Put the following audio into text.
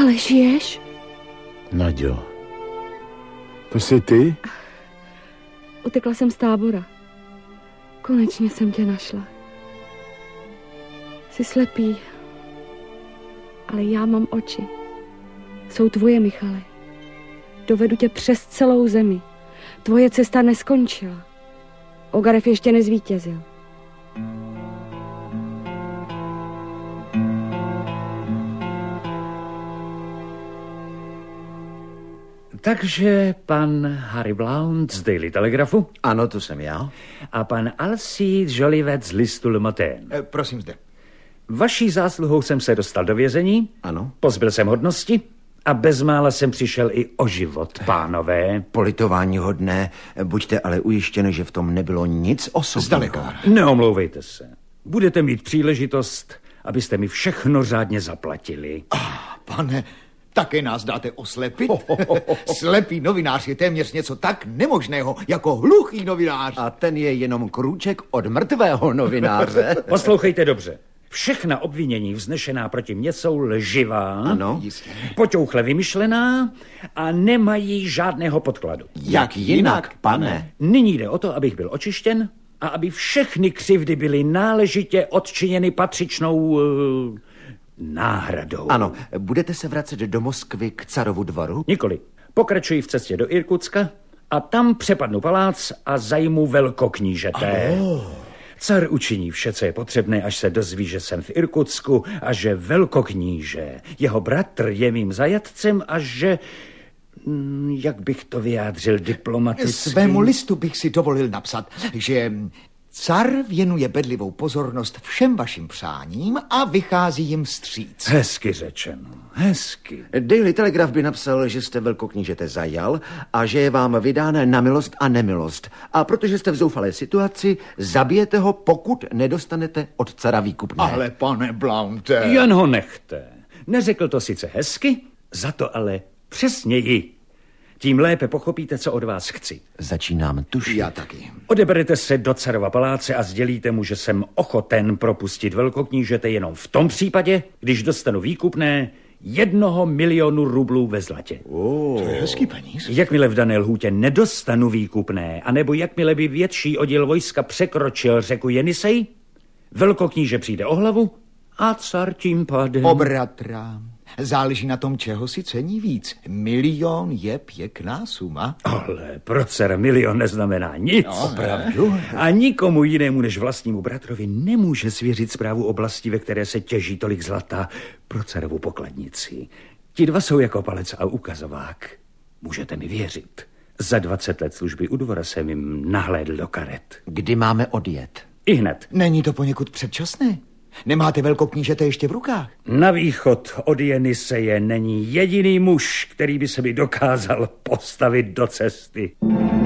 Michale, žiješ? Naďo, to jsi ty? Utekla jsem z tábora. Konečně jsem tě našla. Jsi slepý, ale já mám oči. Jsou tvoje, Michale. Dovedu tě přes celou zemi. Tvoje cesta neskončila. Ogarev ještě nezvítězil. Takže pan Harry Blount z Daily Telegraphu? Ano, to jsem já. A pan Alcide Jolivet z listu Le Matin. Prosím zde. Vaší zásluhou jsem se dostal do vězení. Ano. Pozbyl jsem hodnosti a bezmála jsem přišel i o život, pánové. Politování hodné, buďte ale ujištěni, že v tom nebylo nic osobního. Zdaleka. Neomlouvejte se. Budete mít příležitost, abyste mi všechno řádně zaplatili. Pane, také nás dáte oslepit? Slepý novinář je téměř něco tak nemožného, jako hluchý novinář. A ten je jenom krůček od mrtvého novináře. Poslouchejte dobře. Všechna obvinění vznešená proti mně jsou lživá, Ano. poťouchle vymyšlená a nemají žádného podkladu. Jak jinak, pane? Nyní jde o to, abych byl očištěn a aby všechny křivdy byly náležitě odčiněny patřičnou náhradou. Ano, budete se vracet do Moskvy k Carovu dvoru? Nikoli. Pokračuji v cestě do Irkutska a tam přepadnu palác a zajmu velkoknížete. Car učiní vše, co je potřebné, až se dozví, že jsem v Irkutsku a že velkokníže, jeho bratr, je mým zajatcem a že... jak bych to vyjádřil diplomaticky? Svému listu bych si dovolil napsat, že car věnuje bedlivou pozornost všem vašim přáním a vychází jim vstříc. Hezky řečeno, hezky. Daily Telegraph by napsal, že jste velkoknížete zajal a že je vám vydán na milost a nemilost. A protože jste v zoufalé situaci, zabijete ho, pokud nedostanete od cara výkupné. Ale pane Blounte... Jen ho nechte. Neřekl to sice hezky, za to ale přesněji. Tím lépe pochopíte, co od vás chci. Začínám tušit. Já taky. Odeberete se do carova paláce a sdělíte mu, že jsem ochoten propustit velkoknížete jenom v tom případě, když dostanu výkupné 1 milionu rublů ve zlatě. To je hezký peníz. Jakmile v dané lhůtě nedostanu výkupné, anebo jakmile by větší oddíl vojska překročil řeku Jenisej, velkokníže přijde o hlavu a car tím pádem... O bratra. Záleží na tom, čeho si cení víc. 1 milion je pěkná suma. Ale pro dcera 1 milion neznamená nic. No, opravdu. A nikomu jinému než vlastnímu bratrovi nemůže svěřit správu oblasti, ve které se těží tolik zlata pro dcerovu pokladnici. Ti dva jsou jako palec a ukazovák. Můžete mi věřit. Za 20 let služby u dvora jsem jim nahlédl do karet. Kdy máme odjet? Ihned. Není to poněkud předčasné? Nemáte velkoknížete ještě v rukách? Na východ od Jeniseje není jediný muž, který by se mi dokázal postavit do cesty.